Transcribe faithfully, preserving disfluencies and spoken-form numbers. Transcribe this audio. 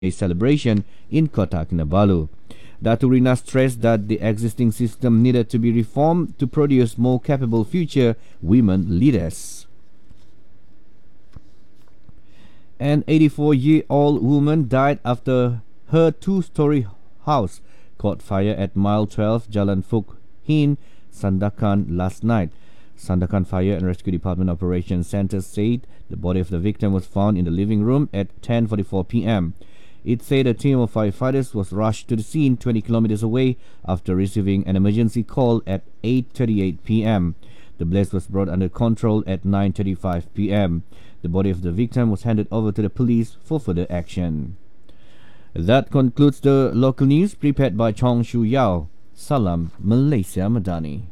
a celebration in Kota Kinabalu. Datu Rina stressed that the existing system needed to be reformed to produce more capable future women leaders. An eighty-four-year-old woman died after her two-story house caught fire at mile twelve Jalan Fuk Hin, Sandakan last night. Sandakan Fire and Rescue Department Operations Center said the body of the victim was found in the living room at ten forty-four p m It said a team of firefighters was rushed to the scene twenty kilometers away after receiving an emergency call at eight thirty-eight p m The blaze was brought under control at nine thirty-five p m The body of the victim was handed over to the police for further action. That concludes the local news prepared by Chong Shu Yao. Salam Malaysia Madani.